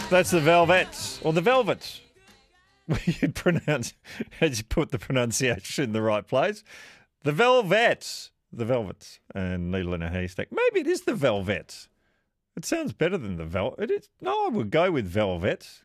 That's the Velvets, or the Velvets. You pronounce, as you put the pronunciation in the right place. The Velvets. The Velvets. And Needle in a Haystack. Maybe it is the Velvets. It sounds better than the Velvets. No, I would go with Velvets.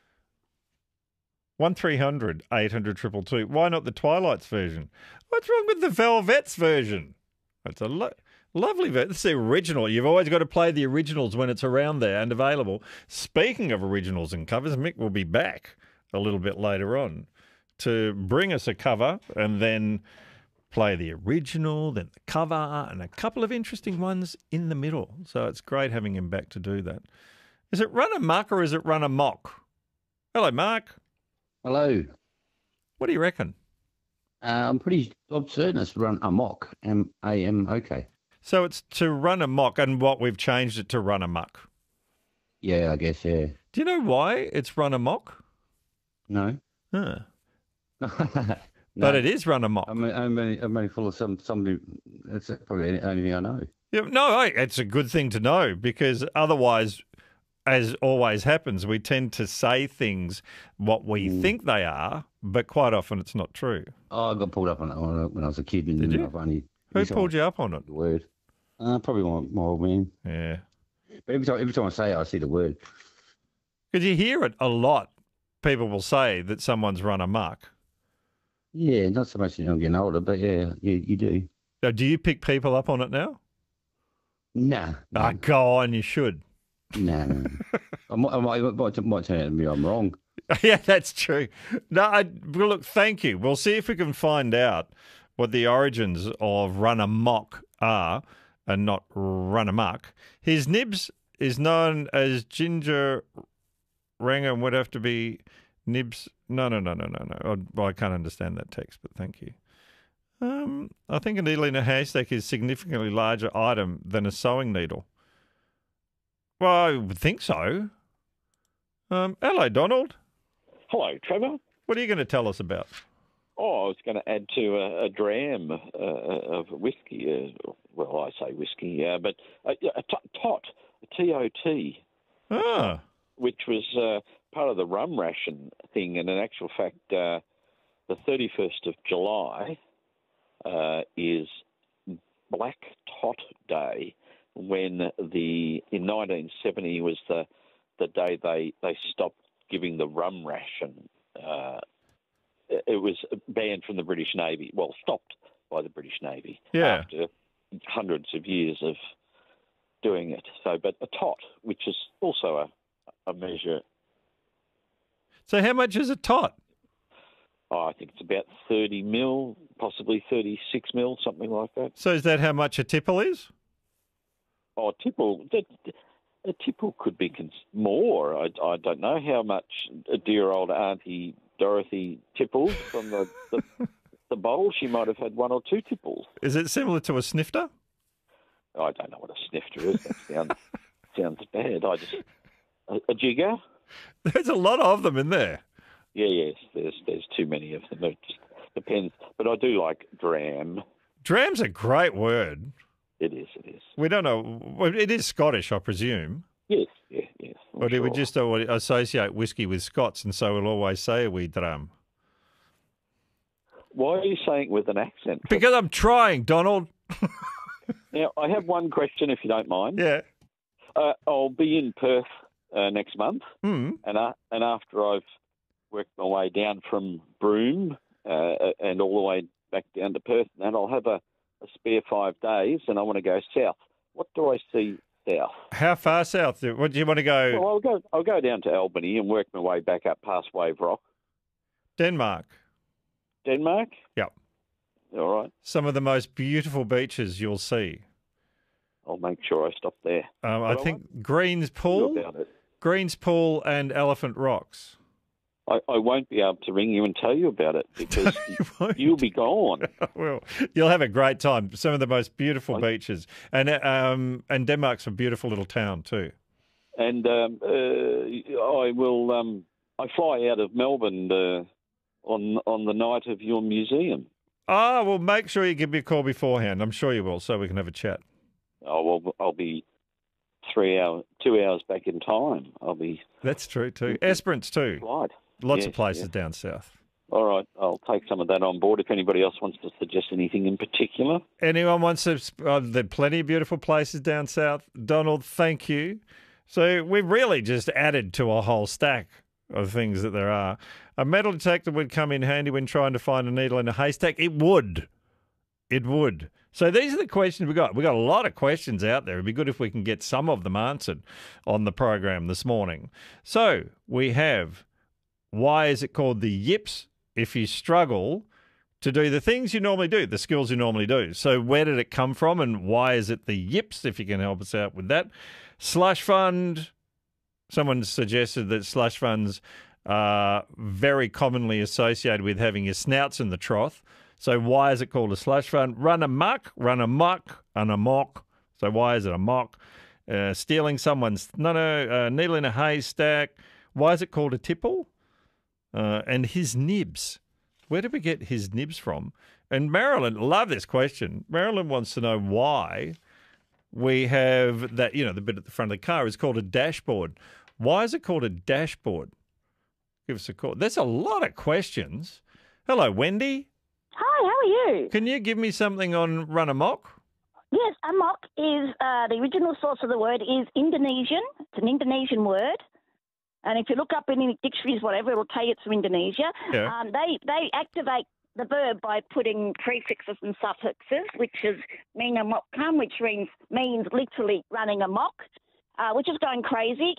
1300 800 222. Why not the Twilight's version? What's wrong with the Velvets version? It's a lovely version. It's the original. You've always got to play the originals when it's around there and available. Speaking of originals and covers, Mick will be back a little bit later on to bring us a cover and then play the original, then the cover, and a couple of interesting ones in the middle. So it's great having him back to do that. Is it Run Amok or is it Run Amok? Hello, Mark. Hello. What do you reckon? I'm certain it's Run Amok, M-A-M-O-K. So it's to Run Amok, and what we've changed it to Run Amok. Yeah, I guess, yeah. Do you know why it's Run Amok? No. Huh. No. But it is Run Amok. I'm only full of somebody. That's probably the only thing I know. Yeah, no, it's a good thing to know because otherwise, as always happens, we tend to say things what we think they are, but quite often it's not true. Oh, I got pulled up on it when I was a kid. Did you? Who pulled you up on it? The word. Probably my old man. Yeah. But every time I say it, I see the word. Because you hear it a lot. People will say that someone's run amok. Yeah, not so much I'm getting older, but yeah, you do. Now, do you pick people up on it now? Nah. No. Go on, you should. No. I might turn out to be I'm wrong. Yeah, that's true. No, well, look, thank you. We'll see if we can find out what the origins of Run Amok are and not Run Amok. His nibs is known as Ginger Ranger and would have to be nibs. No. I can't understand that text, but thank you. I think a needle in a haystack is a significantly larger item than a sewing needle. Well, I would think so. Hello, Donald. Hello, Trevor. What are you going to tell us about? Oh, I was going to add to a dram of whiskey. Well, I say whiskey, but a tot, T-O-T, which was part of the rum ration thing. And in actual fact, the 31st of July is Black Tot Day, when in 1970 was the day they stopped giving the rum ration. It was banned from the British Navy. Well, stopped by the British Navy after hundreds of years of doing it. So, but a tot, which is also a measure. So how much is a tot? Oh, I think it's about 30 mil, possibly 36 mil, something like that. So is that how much a tipple is? Oh, a tipple could be more. I don't know how much a dear old Auntie Dorothy tippled from the bowl. She might have had one or two tipples. Is it similar to a snifter? I don't know what a snifter is. That sounds bad. A jigger. There's a lot of them in there. Yeah, yes. There's too many of them. It just depends. But I do like dram. Dram's a great word. It is. We don't know. Well, it is Scottish, I presume. Yes. But we just associate whiskey with Scots, and so we'll always say we dram. Why are you saying it with an accent? Because I'm trying, Donald. Now, I have one question, if you don't mind. Yeah. I'll be in Perth next month, and after I've worked my way down from Broome and all the way back down to Perth, and I'll have a spare 5 days, and I want to go south. What do I see south? How far south? What do you want to go? Well, I'll go down to Albany and work my way back up past Wave Rock. Denmark. Denmark? Yep. All right. Some of the most beautiful beaches you'll see. I'll make sure I stop there. I think Greens Pool and Elephant Rocks. I won't be able to ring you and tell you about it because you'll be gone. Well, you'll have a great time. Some of the most beautiful beaches, and Denmark's a beautiful little town too. And I will. I fly out of Melbourne on the night of your museum. Ah, well, make sure you give me a call beforehand. I'm sure you will, so we can have a chat. Oh well, I'll be 2 hours back in time. I'll be. That's true too. Esperance too. Right. Lots Yes, of places yes. down south. All right, I'll take some of that on board. If anybody else wants to suggest anything in particular. Anyone wants to? There are plenty of beautiful places down south. Donald, thank you. So we've really just added to a whole stack of things that there are. A metal detector would come in handy when trying to find a needle in a haystack. It would. It would. So these are the questions we got. We've got a lot of questions out there. It'd be good if we can get some of them answered on the program this morning. So we have, why is it called the yips if you struggle to do the things you normally do, the skills you normally do? So where did it come from and why is it the yips, if you can help us out with that? Slush fund. Someone suggested that slush funds are very commonly associated with having your snouts in the trough. So why is it called a slush fund? Run amok, and a mock. So why is it a mock? Stealing someone's needle in a haystack. Why is it called a tipple? And his nibs. Where did we get his nibs from? And Marilyn, love this question. Marilyn wants to know why we have that, the bit at the front of the car is called a dashboard. Why is it called a dashboard? Give us a call. There's a lot of questions. Hello, Wendy. Hi, how are you? Can you give me something on run amok? Yes, amok is the original source of the word is Indonesian. It's an Indonesian word. And if you look up in any dictionaries, whatever, it'll tell you it's from Indonesia. Yeah. They activate the verb by putting prefixes and suffixes, which is mean amok come, which means literally running amok, which is going crazy.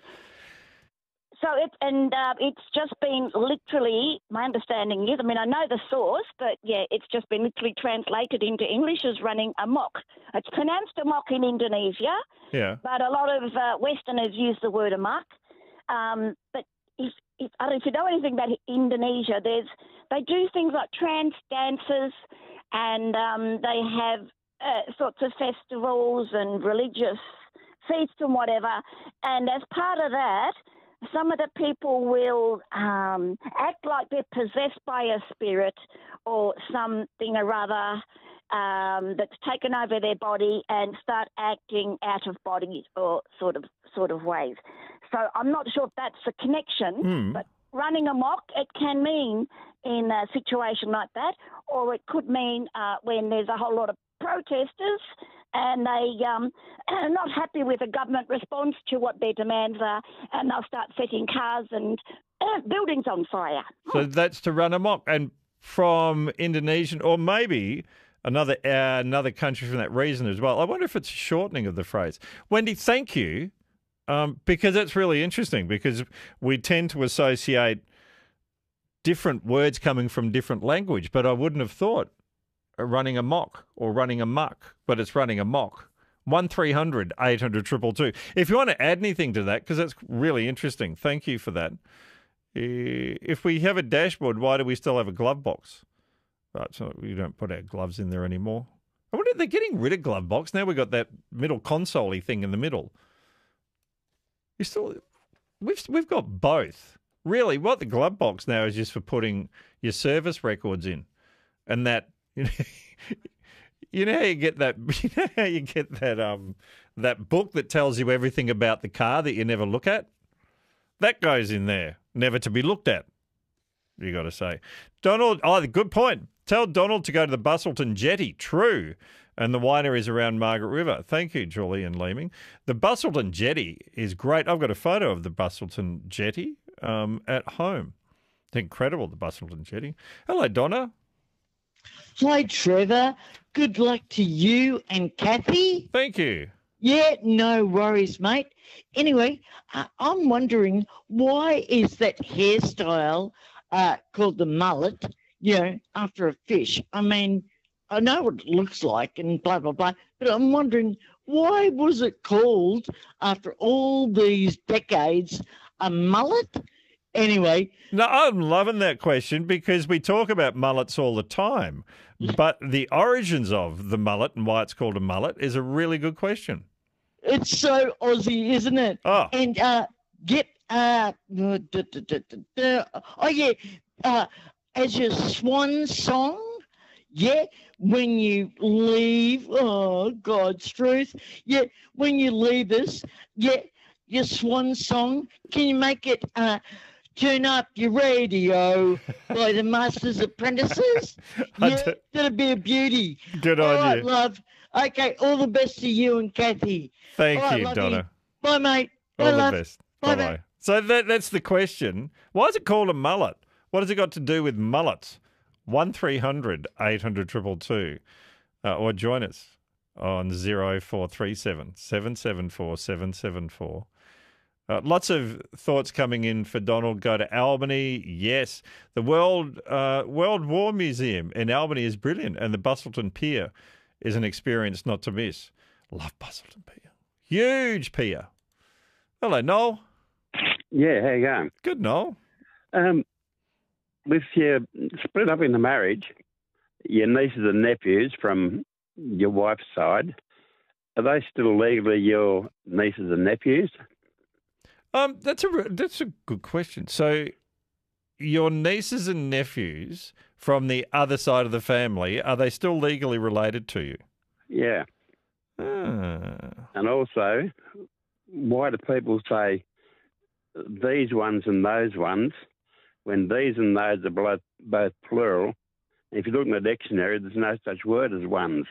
It's just been literally, my understanding is, I know the source, but yeah, it's just been literally translated into English as running amok. It's pronounced amok in Indonesia, Yeah. but a lot of Westerners use the word amok. But I don't know if you know anything about Indonesia, they do things like trance dances and they have sorts of festivals and religious feasts and whatever. And as part of that, some of the people will act like they're possessed by a spirit or something or other that's taken over their body and start acting out of body or sort of ways. So I'm not sure if that's a connection, but running amok, it can mean in a situation like that, or it could mean when there's a whole lot of protesters and they are not happy with the government response to what their demands are, and they'll start setting cars and buildings on fire. So that's to run amok. And from Indonesian, or maybe another country from that reason as well. I wonder if it's a shortening of the phrase. Wendy, thank you, because that's really interesting, because we tend to associate different words coming from different language, but I wouldn't have thought running amok or running amok, but it's running amok. 1300 800 222. If you want to add anything to that, because that's really interesting, thank you for that. If we have a dashboard, why do we still have a glove box? Right, so we don't put our gloves in there anymore. I wonder if they're getting rid of glove box. Now we've got that middle console-y thing in the middle. We've got both. Really, what the glove box now is just for putting your service records in. And that, you know how you get that that book that tells you everything about the car that you never look at? That goes in there, never to be looked at, you got to say. Donald, good point. Tell Donald to go to the Bustleton Jetty. True. And the wineries around Margaret River. Thank you, Julie and Leeming. The Bustleton Jetty is great. I've got a photo of the Bustleton Jetty at home. It's incredible, the Bustleton Jetty. Hello, Donna. Hi, Trevor. Good luck to you and Kathy. Thank you. Yeah, no worries, mate. Anyway, I'm wondering, why is that hairstyle called the mullet, after a fish? I mean, I know what it looks like and blah, blah, blah, but I'm wondering, why was it called, after all these decades, a mullet? Anyway. No, I'm loving that question because we talk about mullets all the time, but the origins of the mullet and why it's called a mullet is a really good question. It's so Aussie, isn't it? Oh. And as your swan song, Yeah, when you leave, oh, God's truth. Yeah, when you leave us, yeah, your swan song, can you make it Turn Up Your Radio by the Master's Apprentices? Yeah, that'd be a beauty. Good all on right, you. love. Okay, all the best to you and Kathy. Thank all right, you, love Donna. You. Bye, mate. Bye, All the love. best. Bye, Bye-bye. mate. So that's the question. Why is it called a mullet? What has it got to do with mullets? 1300 800 222. Or join us on 0437 774 774. Lots of thoughts coming in for Donald. Go to Albany. Yes. The World War Museum in Albany is brilliant, and the Bustleton Pier is an experience not to miss. Love Bustleton Pier. Huge pier. Hello, Noel. Yeah, how you going? Good, Noel. With your split up in the marriage, your nieces and nephews from your wife's side, are they still legally your nieces and nephews? That's a good question. So, your nieces and nephews from the other side of the family, are they still legally related to you? Yeah. And also, why do people say these ones and those ones when these and those are both plural? If you look in the dictionary, there's no such word as ones.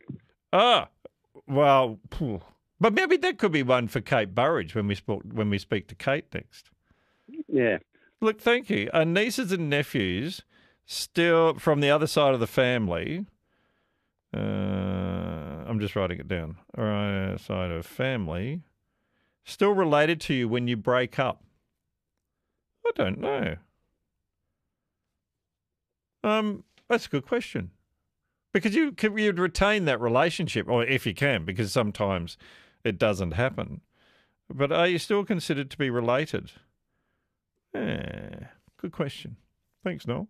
Well, but maybe that could be one for Kate Burridge when we speak to Kate next. Yeah. Look, thank you. Nieces and nephews still from the other side of the family. I'm just writing it down. Right side of family. Still related to you when you break up? I don't know. That's a good question. Because you'd retain that relationship, or if you can, because sometimes it doesn't happen. But are you still considered to be related? Good question. Thanks, Noel.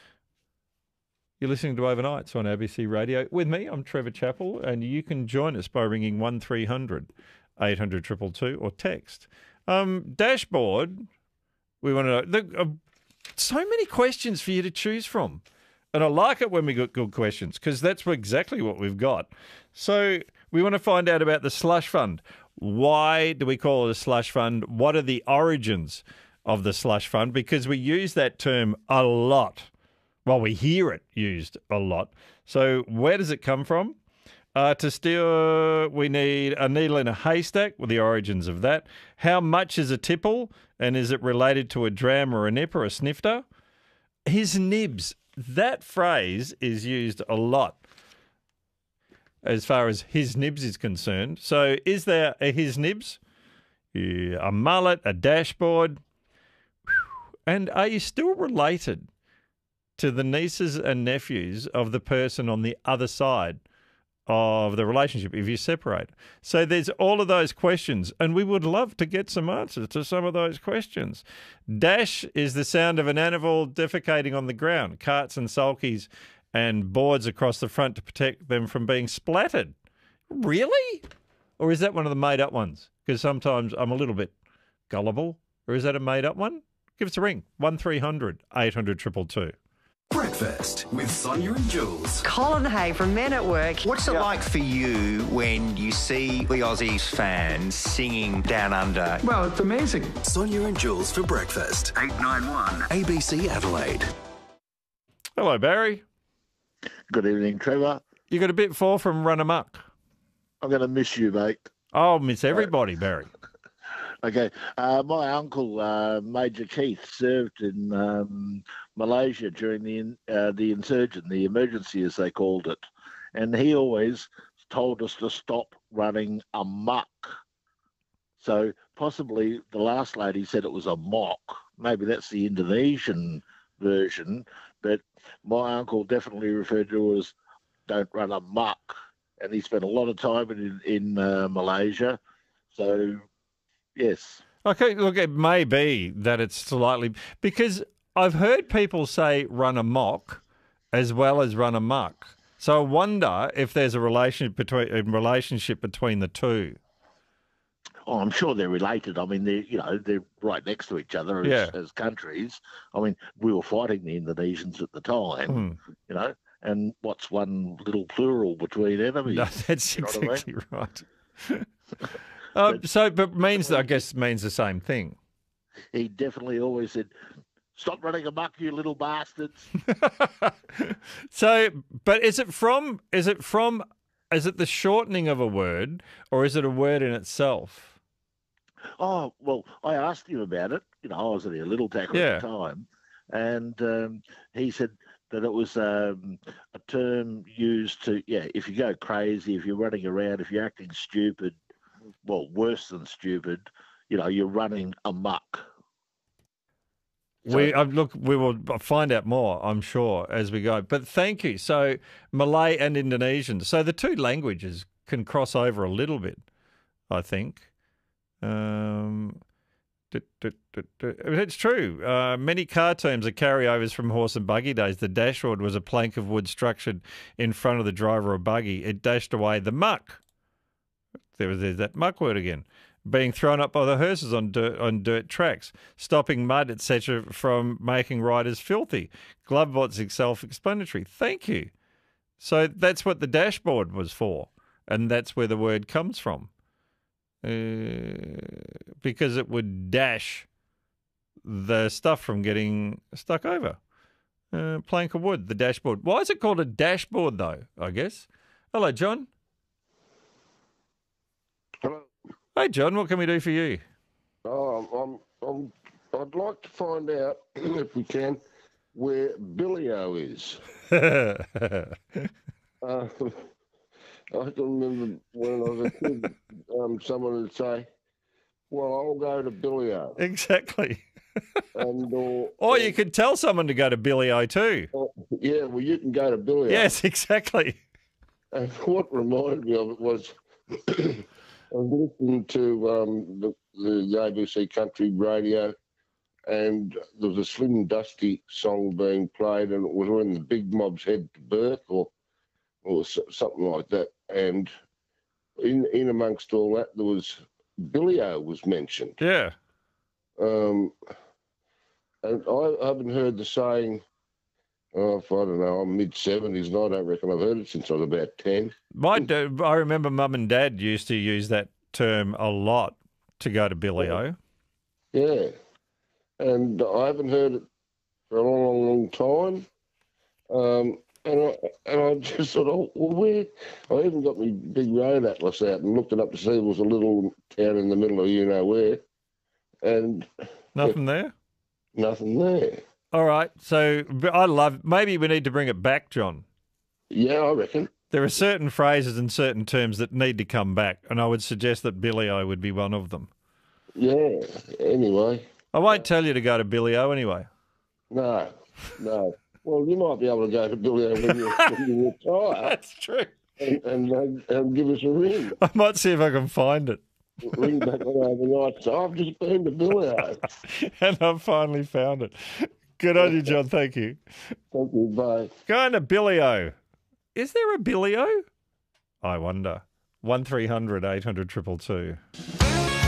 You're listening to Overnights on ABC Radio. With me, I'm Trevor Chappell, and you can join us by ringing 1300 800 222 or text. Dashboard, we want to know. There so many questions for you to choose from. And I like it when we get good questions because that's exactly what we've got. So we want to find out about the slush fund. Why do we call it a slush fund? What are the origins of the slush fund? Because we use that term a lot. Well, we hear it used a lot. So where does it come from? To steal, we need a needle in a haystack with the origins of that. How much is a tipple? And is it related to a dram or a nip or a snifter? His nibs. That phrase is used a lot as far as his nibs is concerned. So is there a his nibs? Yeah, a mullet, a dashboard? And are you still related to the nieces and nephews of the person on the other side of the relationship if you separate? So there's all of those questions, and we would love to get some answers to some of those questions. Dash is the sound of an animal defecating on the ground, carts and sulkies and boards across the front to protect them from being splattered. Really? Or is that one of the made-up ones? Because sometimes I'm a little bit gullible. Or is that a made-up one? Give us a ring, 1300 800 222. Breakfast with Sonia and Jules. Colin Hay from Men at Work. What's it like for you when you see the Aussies fans singing Down Under? Well, it's amazing. Sonia and Jules for breakfast. 891 ABC Adelaide. Hello, Barry. Good evening, Trevor. You got a bit far from Run Amok. I'm going to miss you, mate. I'll miss everybody, Barry. Okay. My uncle, Major Keith, served in Malaysia during the insurgent, the emergency as they called it. And he always told us to stop running amok. So possibly the last lady said it was a mock. Maybe that's the Indonesian version. But my uncle definitely referred to it as don't run amok. And he spent a lot of time in Malaysia. So... yes. Okay, look, it may be that it's slightly... because I've heard people say run amok as well as run amok. So I wonder if there's a relationship between the two. Oh, I'm sure they're related. I mean, they're right next to each other as countries. I mean, we were fighting the Indonesians at the time, and what's one little plural between enemies? No, that's You know what I mean? exactly right. But means, I guess, means the same thing. He definitely always said, "Stop running amok, you little bastards." So, but is it the shortening of a word, or is it a word in itself? Oh, well, I asked him about it. You know, I was only a little tacker at the time. And he said that it was a term used to, if you go crazy, if you're running around, if you're acting stupid, well, worse than stupid, you know, you're running amok. So, we will find out more, I'm sure, as we go. But thank you. So Malay and Indonesian. So the two languages can cross over a little bit, I think. It's true. Many car terms are carryovers from horse and buggy days. The dashboard was a plank of wood structured in front of the driver or buggy. It dashed away the muck. There's that muck word again. Being thrown up by the hearses on dirt tracks, stopping mud, etc., from making riders filthy. Glovebots self-explanatory. Thank you. So that's what the dashboard was for, and that's where the word comes from. Because it would dash the stuff from getting stuck over. Plank of wood, the dashboard. Why is it called a dashboard, though, I guess? Hello, John. Hello. Hey, John, what can we do for you? I'd like to find out, if we can, where Billy-O is. I can remember when I was a kid, someone would say, "Well, I'll go to Billy-O." Exactly. Or you could tell someone to go to Billy-O too. Yeah, well, you can go to Billy-O. Yes, exactly. And what reminded me of it was I was listening to the ABC Country Radio, and there was a Slim Dusty song being played, and it was when the big mobs head to Burke or something like that. And in amongst all that, there was Billy-O was mentioned. Yeah. And I haven't heard the saying, I don't know, I'm mid-70s, and I don't reckon I've heard it since I was about 10. I remember Mum and Dad used to use that term a lot to go to Billy-O. Yeah. And I haven't heard it for a long, long time. And I just thought, where? I even got my big road atlas out and looked it up to see it was a little town in the middle of you-know-where. And nothing there? Nothing there. All right. So maybe we need to bring it back, John. Yeah, I reckon. There are certain phrases and certain terms that need to come back, and I would suggest that Billy-O would be one of them. Yeah, anyway. I won't tell you to go to Billy-O anyway. No. Well, you might be able to go to Billy-O when you retire. That's true. And give us a ring. I might see if I can find it. Ring back overnight. So I've just been to Billy-O. And I've finally found it. Good on you, John. Thank you. Thank you. Bye. Going to Billy-O. Is there a Billy-O? I wonder. 1300 800 222.